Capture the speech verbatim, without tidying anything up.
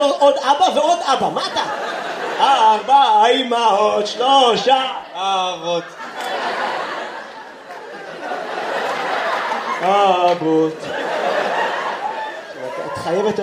עוד אבא ועוד אבא, מה אתה? ארבע אמהות, שלושה אבות. אבות. את חייבת